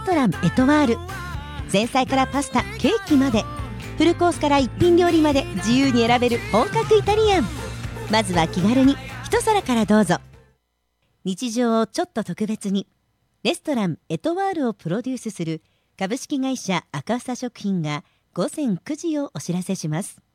ストランエトワール。前菜からパスタ、ケーキまで、フルコースから一品料理まで自由に選べる本格イタリアン。まずは気軽に一皿からどうぞ。日常をちょっと特別に、レストランエトワールをプロデュースする株式会社赤房食品が午前9時をお知らせします。